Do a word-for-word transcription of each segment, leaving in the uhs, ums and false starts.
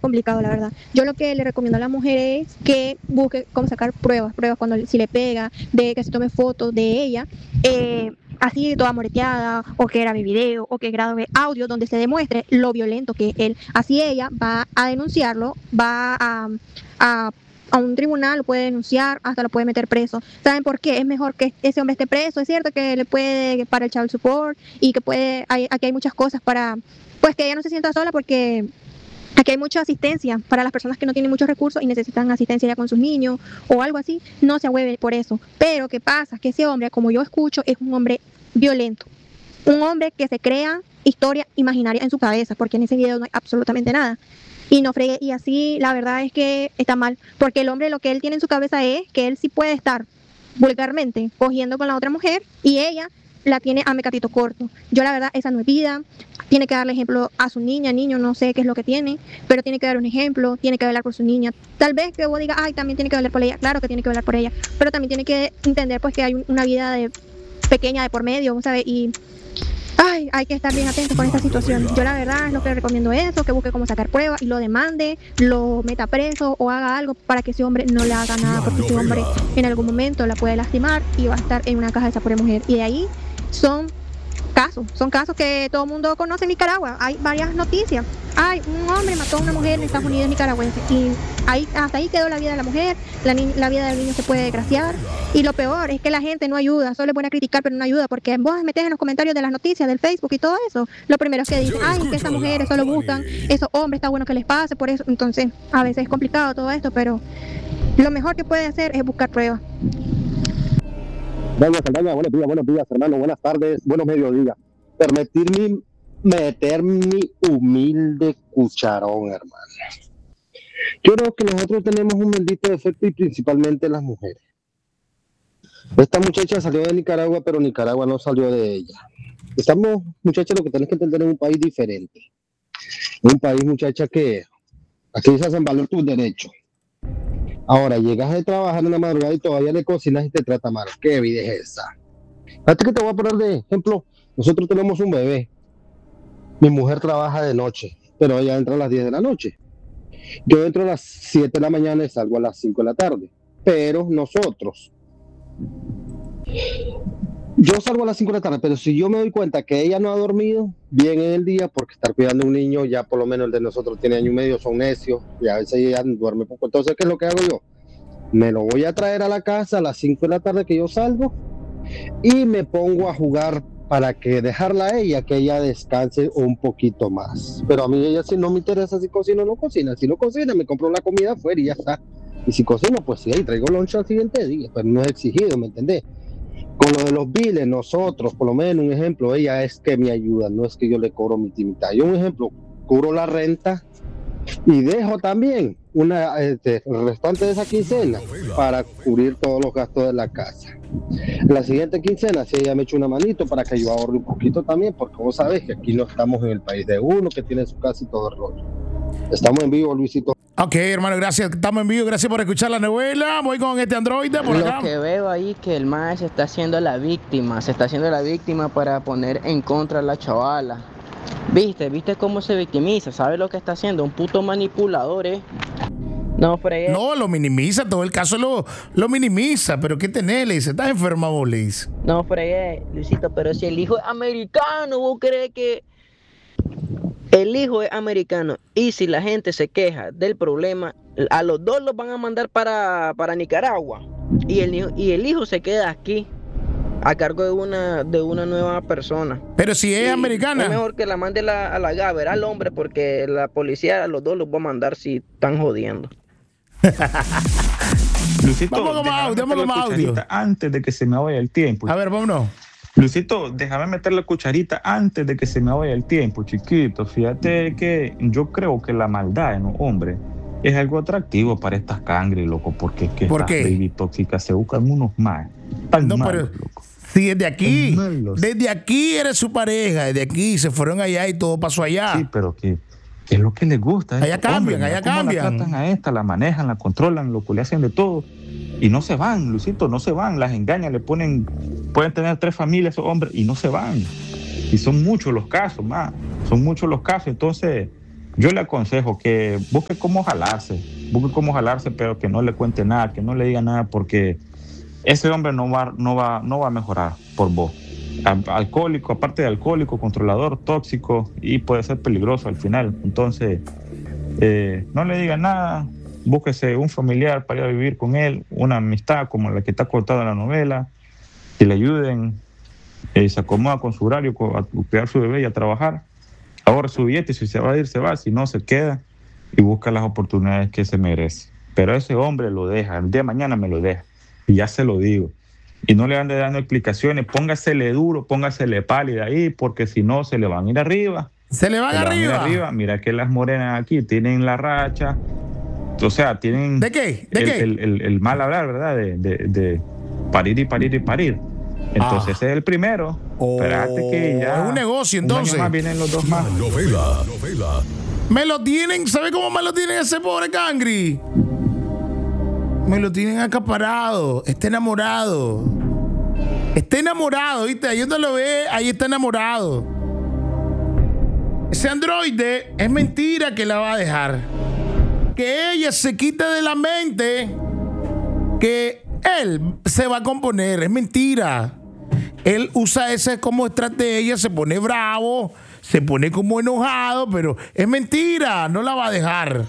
complicado, la verdad. Yo lo que le recomiendo a la mujer es que busque cómo sacar pruebas, pruebas cuando si le pega, de que se tome fotos de ella, eh, así toda moreteada, o que grabe video, o que grabe audio donde se demuestre lo violento que es él. Así ella va a denunciarlo, va a, a a un tribunal, lo puede denunciar, hasta lo puede meter preso. ¿Saben por qué? Es mejor que ese hombre esté preso, es cierto que le puede para el child support y que puede, hay, aquí hay muchas cosas para, pues que ella no se sienta sola, porque aquí hay mucha asistencia para las personas que no tienen muchos recursos y necesitan asistencia ya con sus niños o algo así, no se ahueve por eso. Pero ¿qué pasa? Que ese hombre, como yo escucho, es un hombre violento, un hombre que se crea historia imaginaria en su cabeza, porque en ese video no hay absolutamente nada. Y no fregue, y así la verdad es que está mal, porque el hombre lo que él tiene en su cabeza es que él sí puede estar vulgarmente cogiendo con la otra mujer y ella la tiene a mecatito corto. Yo la verdad, esa no es vida. Tiene que darle ejemplo a su niña, niño, no sé qué es lo que tiene, pero tiene que dar un ejemplo, tiene que hablar por su niña. Tal vez que vos digas, ay, también tiene que hablar por ella, claro que tiene que hablar por ella, pero también tiene que entender pues que hay una vida de, pequeña de por medio, ¿sabes? Y ay, hay que estar bien atentos con esta situación. Yo la verdad es lo que le recomiendo eso, que busque cómo sacar pruebas y lo demande, lo meta preso o haga algo para que ese hombre no le haga nada, porque ese hombre en algún momento la puede lastimar y va a estar en una caja de esa pobre mujer. Y de ahí son casos, son casos que todo el mundo conoce en Nicaragua. Hay varias noticias. Ay, un hombre mató a una mujer en Estados Unidos nicaragüense y ahí, hasta ahí quedó la vida de la mujer, la, ni- la vida del niño se puede desgraciar. Y lo peor es que la gente no ayuda, solo es buena criticar, pero no ayuda, porque vos metés en los comentarios de las noticias, del Facebook y todo eso, lo primero es que dicen, ay, que esas mujeres solo buscan, esos hombres, está bueno que les pase, por eso, entonces, a veces es complicado todo esto, pero lo mejor que puede hacer es buscar pruebas. Doña Saldaña, buenos días, buenos días, hermano, buenas tardes, buenos mediodías. Permitirme meter mi humilde cucharón, hermano. Yo creo que nosotros tenemos un bendito defecto y principalmente las mujeres. Esta muchacha salió de Nicaragua, pero Nicaragua no salió de ella. Estamos, muchachas, lo que tenés que entender es un país diferente. Un país, muchacha, que aquí se hacen valer tus derechos. Ahora, llegas a trabajar en la madrugada y todavía le cocinas y te trata mal. ¿Qué vida es esa? Fíjate que te voy a poner de ejemplo. Nosotros tenemos un bebé. Mi mujer trabaja de noche, pero ella entra a las diez de la noche. Yo entro a las siete de la mañana y salgo a las cinco de la tarde. Pero nosotros, yo salgo a las cinco de la tarde, pero si yo me doy cuenta que ella no ha dormido bien en el día, porque estar cuidando a un niño, ya por lo menos el de nosotros tiene año y medio, son necios, y a veces ella duerme poco. Entonces, ¿qué es lo que hago yo? Me lo voy a traer a la casa a las cinco de la tarde que yo salgo y me pongo a jugar para que dejarla a ella, que ella descanse un poquito más. Pero a mí ella sí no me interesa si cocina o no cocina. Si no cocina, me compro la comida afuera y ya está. Y si cocino, pues sí, ahí traigo lunch al siguiente día, pero no es exigido, ¿me entendés? Con lo de los biles, nosotros, por lo menos un ejemplo, ella es que me ayuda, no es que yo le cobro mi timita. Yo un ejemplo, cubro la renta y dejo también una este, el restante de esa quincena para cubrir todos los gastos de la casa. La siguiente quincena, si ella me echa una manito para que yo ahorre un poquito también, porque vos sabés que aquí no estamos en el país de uno, que tiene su casa y todo el rollo. Estamos en vivo, Luisito. Ok, hermano, gracias. Estamos en vivo. Gracias por escuchar la novela. Voy con este androide por acá. Lo que veo ahí es que el mae se está haciendo la víctima, se está haciendo la víctima para poner en contra a la chavala. ¿Viste? ¿Viste cómo se victimiza? ¿Sabes lo que está haciendo? Un puto manipulador, ¿eh? No, fregué. No, lo minimiza, todo el caso lo, lo minimiza. ¿Pero qué tenés? Le dice, ¿estás enferma vos? Le dice. No, fregué, Luisito, pero si el hijo es americano, ¿vos crees que el hijo es americano? Y si la gente se queja del problema, a los dos los van a mandar para, para Nicaragua. Y el, hijo, y el hijo se queda aquí, a cargo de una, de una nueva persona. Pero si es Y americana. es mejor que la mande la, a la Gaber, al hombre, porque la policía a los dos los va a mandar si están jodiendo. Luisito, Vamos con audio, vamos con audio. Antes de que se me vaya el tiempo. A ver, vámonos. Luisito, déjame meter la cucharita antes de que se me vaya el tiempo, chiquito. Fíjate que yo creo que la maldad en un hombre es algo atractivo para estas cangres, loco, porque es que ¿Por estas qué? baby tóxicas se buscan unos más tan No, malos, pero loco. si desde aquí, Malos. desde aquí eres su pareja, desde aquí se fueron allá y todo pasó allá. Sí, pero que es lo que les gusta. a Allá estos cambian, hombres, allá mira cómo cambian. La tratan a esta, la manejan, la controlan, loco, le hacen de todo. Y no se van, Luisito, no se van, las engañan, le ponen, pueden tener tres familias esos hombres y no se van. Y son muchos los casos, más, son muchos los casos. Entonces, yo le aconsejo que busque cómo jalarse, busque cómo jalarse, pero que no le cuente nada, que no le diga nada, porque ese hombre no va, no va, no va a mejorar por vos. Alcohólico, aparte de alcohólico, controlador, tóxico, y puede ser peligroso al final. Entonces, eh, no le diga nada, búsquese un familiar para ir a vivir con él, una amistad como la que está cortada en la novela, que le ayuden, eh, se acomoda con su horario, a cuidar su bebé y a trabajar. Ahorra su billete, si se va a ir, se va, si no, se queda y busca las oportunidades que se merece. Pero ese hombre lo deja, el día de mañana me lo deja, y ya se lo digo. Y no le ande dando explicaciones, póngasele duro, póngasele pálida ahí, porque si no, se le van a ir arriba. Se le van se arriba. Le van a ir arriba. Mira que las morenas aquí tienen la racha, o sea, tienen... ¿De qué? ¿De el, qué? El, el, el mal hablar, ¿verdad? De, de, de parir y parir y parir. Entonces, ah. ese es el primero. Oh, espérate que ya... Es un negocio, entonces. Un año más vienen los dos más. La novela, novela. Me lo tienen, ¿sabe cómo me lo tienen ese pobre cangri? Me lo tienen acaparado. Está enamorado. Está enamorado, ¿viste? Ahí donde lo ve, ahí está enamorado. Ese androide es mentira que la va a dejar. Que ella se quita de la mente que él se va a componer. Es mentira. Él usa esa como estrategia, se pone bravo, se pone como enojado, pero es mentira, no la va a dejar.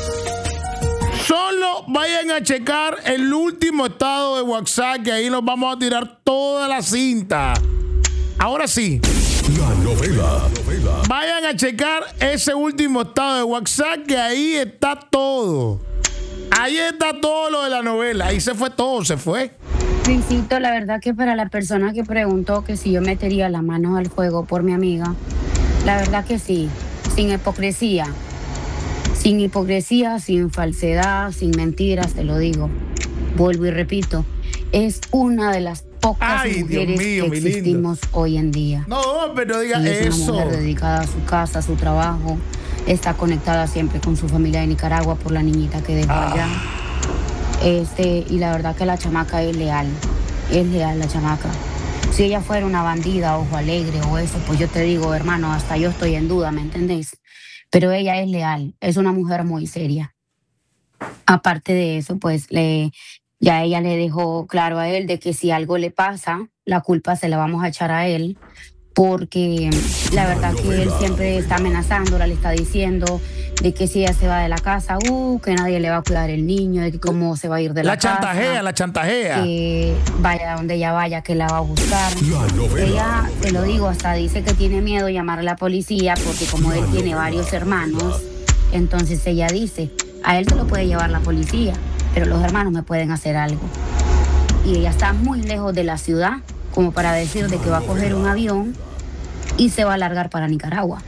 Solo vayan a checar el último estado de WhatsApp, que ahí nos vamos a tirar toda la cinta. Ahora sí. La novela, novela. Vayan a checar ese último estado de WhatsApp, que ahí está todo. Ahí está todo lo de la novela. Ahí se fue todo, se fue. Luisito, la verdad que para la persona que preguntó que si yo metería la mano al fuego por mi amiga, la verdad que sí, sin hipocresía. Sin hipocresía, sin falsedad, sin mentiras, te lo digo. Vuelvo y repito, es una de las pocas Ay, mujeres mío, que existimos hoy en día. No, pero diga y es eso. una mujer dedicada a su casa, a su trabajo, está conectada siempre con su familia de Nicaragua por la niñita que dejó ah. allá. Este, y la verdad que la chamaca es leal, es leal la chamaca. Si ella fuera una bandida, ojo alegre o eso, pues yo te digo, hermano, hasta yo estoy en duda, ¿me entendéis? Pero ella es leal, es una mujer muy seria. Aparte de eso, pues le, ya ella le dejó claro a él de que si algo le pasa, la culpa se la vamos a echar a él, porque la verdad que él siempre está amenazándola, le está diciendo de que si ella se va de la casa, uh, que nadie le va a cuidar el niño, de que cómo se va a ir de la, la casa. La chantajea, la chantajea. Que vaya donde ella vaya, que la va a buscar. Ella, te lo digo, hasta dice que tiene miedo de llamar a la policía, porque como él tiene varios hermanos, entonces ella dice, a él se lo puede llevar la policía, pero los hermanos me pueden hacer algo. Y ella está muy lejos de la ciudad, como para decir de que va a coger un avión y se va a largar para Nicaragua.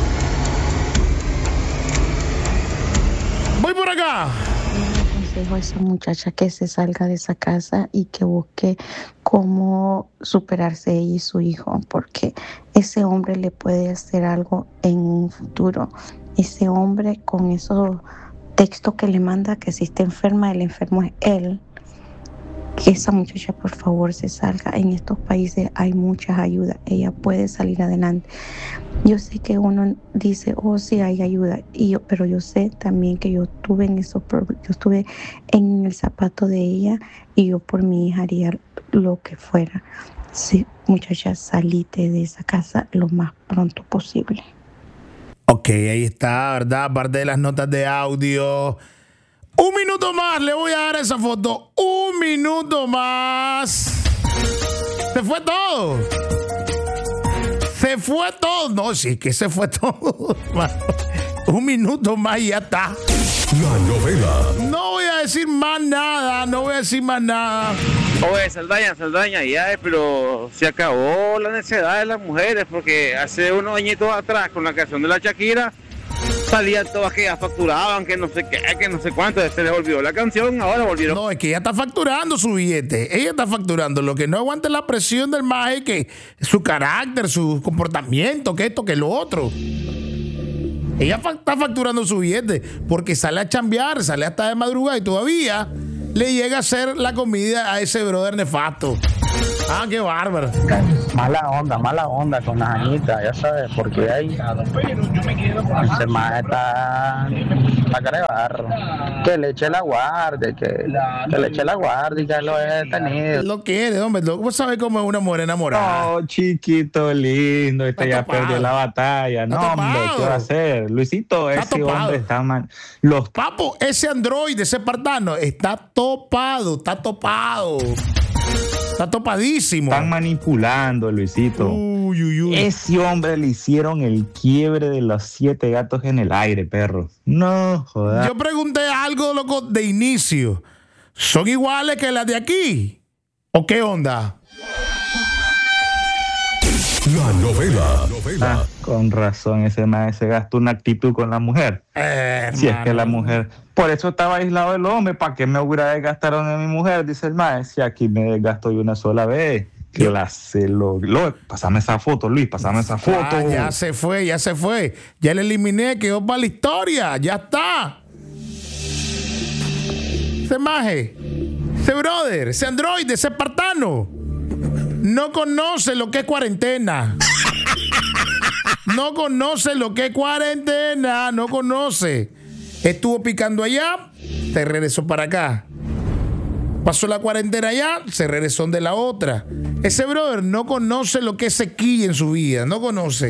Voy por acá. Yo le aconsejo a esa muchacha que se salga de esa casa y que busque cómo superarse ella y su hijo, porque ese hombre le puede hacer algo en un futuro. Ese hombre con esos textos que le manda, que si está enferma, el enfermo es él. Que esa muchacha por favor se salga. En estos países hay muchas ayudas, ella puede salir adelante. Yo sé que uno dice, oh sí hay ayuda, y yo, pero yo sé también que yo estuve en esos problemas, yo estuve en el zapato de ella y yo por mi hija haría lo que fuera. Sí, muchacha, salite de esa casa lo más pronto posible. Ok, ahí está, ¿verdad? Aparte de las notas de audio. Un minuto más, le voy a dar esa foto. Un minuto más. Se fue todo. Se fue todo. No, sí, que se fue todo. Un minuto más y ya está. La novela. No voy a decir más nada, no voy a decir más nada. Oye, Saldaña, Saldaña, ya, pero se acabó la necesidad de las mujeres, porque hace unos añitos atrás, con la canción de la Shakira, salían todas que ya facturaban, que no sé qué, que no sé cuánto, se les olvidó la canción, ahora volvieron. No, es que ella está facturando su billete, ella está facturando, lo que no aguanta es la presión del maje, que su carácter, su comportamiento, que esto, que lo otro. Ella fa- está facturando su billete, porque sale a chambear, sale hasta de madrugada y todavía le llega a hacer la comida a ese brother nefasto. Ah, qué bárbaro. Mala onda, mala onda con las Anitas, ya sabes, porque ahí ese más está para carebarro. Que le eche la guardia, que, que le eche la guardia y ya lo he detenido. Lo quiere, hombre. ¿Cómo sabe cómo es una mujer enamorada? Oh, chiquito lindo, este Está ya topado. perdió la batalla. Está No, hombre, topado. ¿qué va a hacer? Luisito, Está ese topado. hombre está mal. Los Papo, ese androide, ese espartano, está topado, está topado. Está topadísimo. están manipulando, Luisito. Uy, uy, uy. Ese hombre le hicieron el quiebre de los siete gatos en el aire, perro. No, joder. Yo pregunté algo, loco, de inicio. ¿Son iguales que las de aquí? ¿O qué onda? La novela. Ah, con razón, ese man se gastó una actitud con la mujer. Eh, Si es que la hermano. mujer, por eso estaba aislado el hombre, ¿para qué me hubiera desgastado en mi mujer? Dice el maestro, si aquí me desgasto yo una sola vez. Que la se lo, lo, pásame esa foto, Luis, pásame esa foto. Ah, ya se fue, ya se fue. Ya le eliminé, quedó para la historia. Ya está. Ese maje, ese brother, ese androide, ese espartano, no conoce lo que es cuarentena. No conoce lo que es cuarentena. No conoce. Estuvo picando allá, se regresó para acá. Pasó la cuarentena allá, se regresó de la otra. Ese brother no conoce lo que es sequía en su vida. No conoce.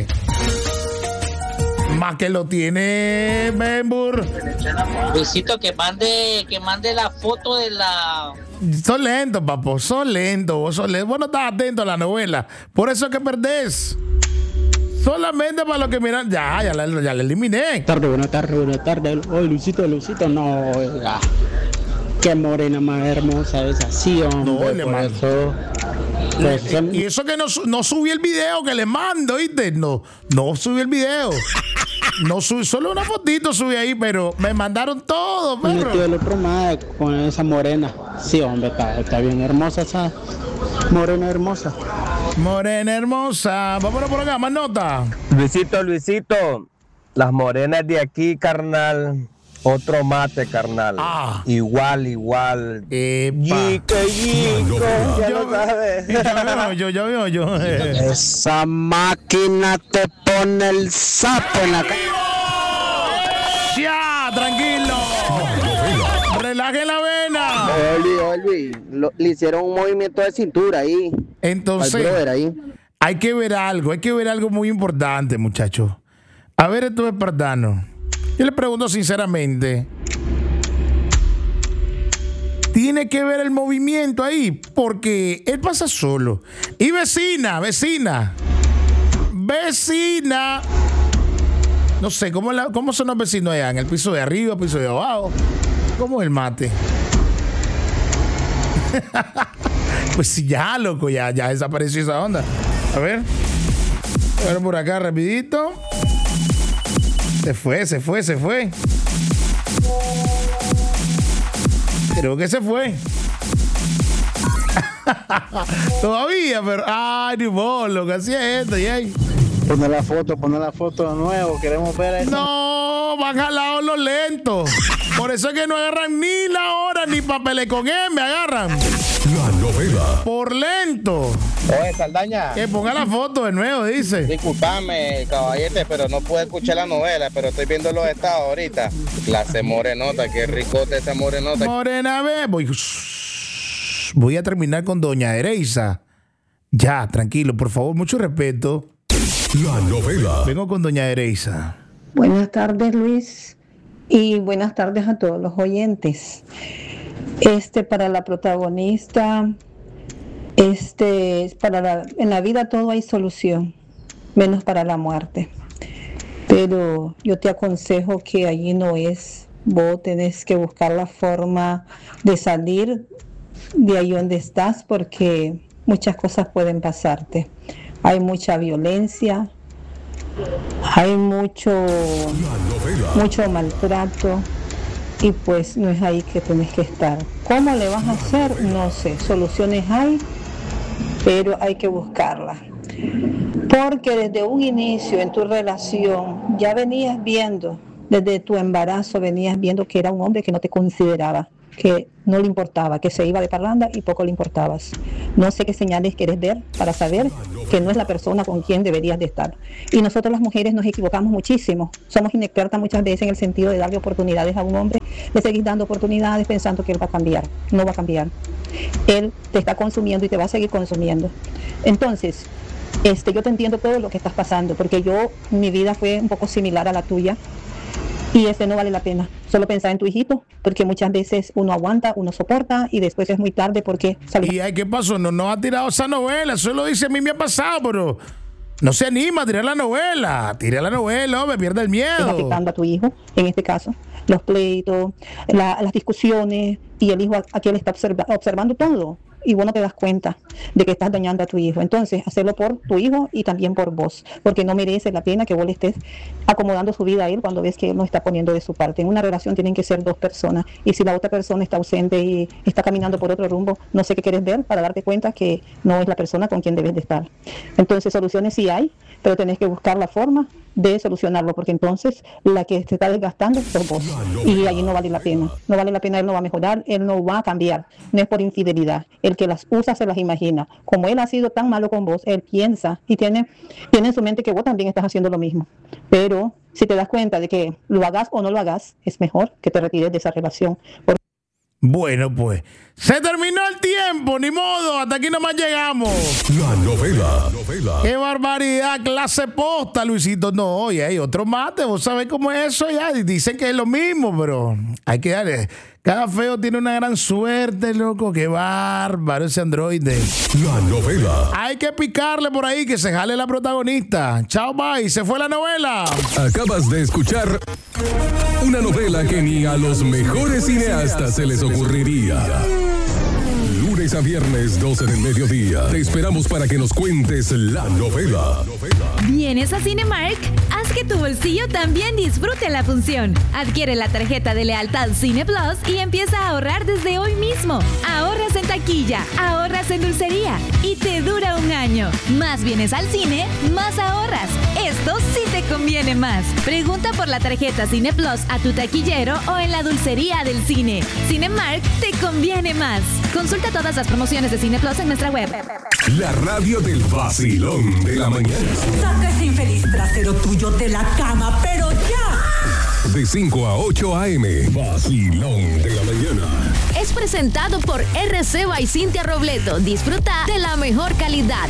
Más que lo tiene Benbur. Luisito, que mande, que mande la foto de la... Son lentos, papo. Son lentos. Vos, son lentos. Vos no estás atento a la novela. Por eso es que perdés. Solamente para los que miran. Ya, ya la, ya la eliminé. Buenas tardes, buenas tardes, buenas tardes. Oye, Luisito, Luisito, no, oiga. Qué morena más hermosa esa, sí, hombre. No, le por mando. eso, pues, son- Y eso que no, su- no subí el video que le mando, ¿viste? No, no subí el video. No subí, solo una fotito subí ahí, pero me mandaron todo, me perro. metió el otro más con esa morena. Sí, hombre, está, está bien hermosa esa morena hermosa. Morena hermosa. Vámonos por acá, más nota. Luisito, Luisito, las morenas de aquí, carnal, otro mate, carnal. Ah. Igual, igual. Epa. Yico, yico, ya lo sabes. Ya veo yo, ya veo yo. Esa máquina te pone el sapo en la cara. Ya, tranquilo. Relaje la vena. Olvi, Olvi, lo- le hicieron un movimiento de cintura ahí. Entonces, Al brother ahí. hay que ver algo, hay que ver algo muy importante, muchachos. A ver, estos espartanos. Yo le pregunto sinceramente. Tiene que ver el movimiento ahí, porque él pasa solo. Y vecina, vecina. Vecina. No sé, ¿cómo, la, cómo son los vecinos allá? ¿En el piso de arriba, piso de abajo? ¿Cómo es el mate? Pues sí, ya, loco, ya, ya desapareció esa onda. A ver. A ver por acá, rapidito. Se fue, se fue, se fue. Creo que se fue. Todavía, pero... Ay, ni modo, lo que hacía esto, y ahí. Poner la foto, poner la foto de nuevo, queremos ver eso. No, van jalados los lentos. Por eso es que no agarran ni la hora ni papeles con él, me agarran. La novela. Por lento. Oye, Saldaña. Que ponga la foto de nuevo, dice. Disculpame, caballete, pero no pude escuchar la novela, pero estoy viendo los estados ahorita. Clase morenota, qué ricote esa morenota. Morena, ve. Voy, voy a terminar con doña Ereisa. Ya, tranquilo, por favor, mucho respeto. La novela. Vengo con doña Ereisa. Buenas tardes, Luis, y buenas tardes a todos los oyentes. Este, para la protagonista, este, para la, en la vida todo hay solución, menos para la muerte. Pero yo te aconsejo que allí no es. Vos tenés que buscar la forma de salir de ahí donde estás, porque muchas cosas pueden pasarte. Hay mucha violencia, hay mucho, mucho maltrato, y pues no es ahí que tenés que estar. ¿Cómo le vas a hacer? No sé. Soluciones hay, pero hay que buscarlas. Porque desde un inicio en tu relación ya venías viendo, desde tu embarazo venías viendo que era un hombre que no te consideraba. que no le importaba, que se iba de parranda y poco le importabas. No sé qué señales quieres ver para saber que no es la persona con quien deberías de estar. Y nosotros las mujeres nos equivocamos muchísimo. Somos inexpertas muchas veces en el sentido de darle oportunidades a un hombre. Le seguís dando oportunidades pensando que él va a cambiar. No va a cambiar. Él te está consumiendo y te va a seguir consumiendo. Entonces, este, yo te entiendo todo lo que estás pasando, porque yo, mi vida fue un poco similar a la tuya. Y este no vale la pena. Solo pensar en tu hijito, porque muchas veces uno aguanta, uno soporta y después es muy tarde porque salimos. ¿Y ay, qué pasó? No nos ha tirado esa novela. Eso lo dice a mí me ha pasado, pero no se anima a tirar la novela. Tira la novela, hombre, pierde el miedo. Estás afectando a tu hijo, en este caso. Los pleitos, la, las discusiones, y el hijo aquí le está observa, observando todo. Y vos no te das cuenta de que estás dañando a tu hijo. Entonces, hacerlo por tu hijo y también por vos, porque no merece la pena que vos le estés acomodando su vida a él cuando ves que él no está poniendo de su parte. En una relación tienen que ser dos personas, y si la otra persona está ausente y está caminando por otro rumbo, no sé qué quieres ver para darte cuenta que no es la persona con quien debes de estar. Entonces, soluciones sí hay, pero tenés que buscar la forma de solucionarlo, porque entonces la que se está desgastando es vos, y allí no vale la pena. No vale la pena, él no va a mejorar, él no va a cambiar. No es por infidelidad. El que las usa se las imagina. Como él ha sido tan malo con vos, él piensa y tiene, tiene en su mente que vos también estás haciendo lo mismo. Pero si te das cuenta de que lo hagas o no lo hagas, es mejor que te retires de esa relación. Porque bueno, pues, se terminó el tiempo, ni modo, hasta aquí nomás llegamos. La novela. novela. ¡Qué barbaridad! Clase posta, Luisito. No, oye, hay otro mate, vos sabés cómo es eso ya. Dicen que es lo mismo, pero hay que darle. Cada feo tiene una gran suerte, loco. ¡Qué bárbaro ese androide! La novela. Hay que picarle por ahí, que se jale la protagonista. Chao, bye. Se fue la novela. Acabas de escuchar una novela que ni a los mejores cineastas se les ocurriría. Lunes a viernes, doce del mediodía. Te esperamos para que nos cuentes la novela. ¿Vienes a Cinemark? Haz que tu bolsillo también disfrute la función. Adquiere la tarjeta de lealtad Cine Plus y empieza a ahorrar desde hoy mismo. Ahorras en taquilla, ahorras en dulcería y te dura un año. Más vienes al cine, más ahorras. Esto sí te conviene más. Pregunta por la tarjeta Cine Plus a tu taquillero o en la dulcería del cine. Cinemark te conviene más. Consulta todas las promociones de Cine Plus en nuestra web. La radio del vacilón de la mañana. Saca ese infeliz trasero tuyo de la cama, pero ya. De cinco a ocho a eme. Vacilón de la mañana. Es presentado por R C by Cintia Robleto. Disfruta de la mejor calidad.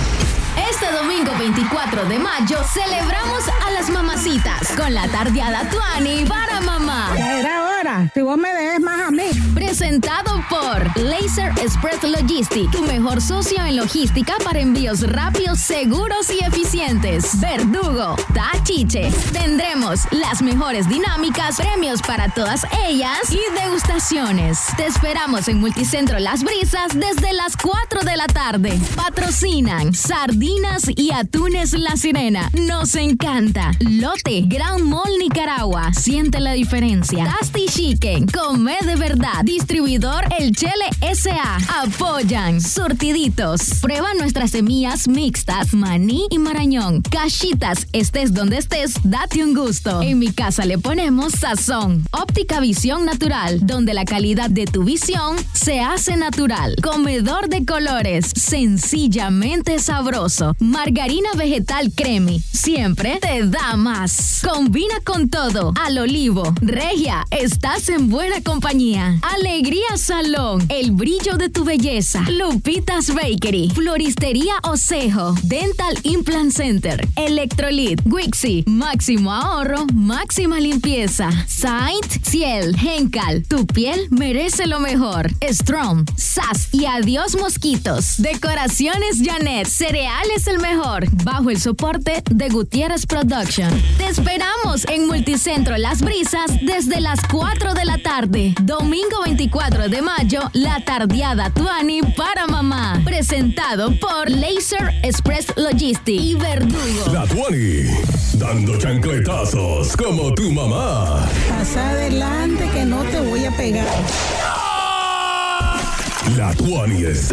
Este domingo veinticuatro de mayo celebramos a las mamacitas con la tardeada Tuani para mamá. Ya era hora, si vos me debes más a mí. Presentado por Laser Express Logistics, tu mejor socio en logística para envíos rápidos, seguros y eficientes. Verdugo, Tachiche. Tendremos las mejores dinámicas, premios para todas ellas y degustaciones. Te esperamos en Multicentro Las Brisas desde las cuatro de la tarde. Patrocinan Sardinas y Atunes La Sirena. Nos encanta. Lote, Gran Mall Nicaragua. Siente la diferencia. Tasty Chicken. Come de verdad. Distribuidor El Chele S A. Apoyan. Surtiditos. Prueba nuestras semillas mixtas. Maní y marañón. Cachitas. Estés donde estés, date un gusto. En mi casa le ponemos sazón. Óptica Visión Natural. Donde la calidad de tu visión se hace natural. Comedor de colores. Sencillamente sabroso. Margarina vegetal cremi. Siempre te da más. Combina con todo. Al Olivo. Regia. Estás en buena compañía. Alegría Salón. El brillo de tu belleza. Lupitas Bakery. Floristería Osejo. Dental Implant Center. Electrolit. Wixi. Máximo ahorro. Máxima limpieza. Saint Ciel. Hencal. Tu piel merece lo mejor. Strong. S A S. Y adiós mosquitos. Decoraciones Janet. Cereales el mejor, bajo el soporte de Gutiérrez Production. Te esperamos en Multicentro Las Brisas desde las cuatro de la tarde. Domingo veinticuatro de mayo, la tardeada Tuani para mamá. Presentado por Laser Express Logistics y Verdugo. La Tuani, dando chancletazos como tu mamá. Pasa adelante que no te voy a pegar. La Tuani está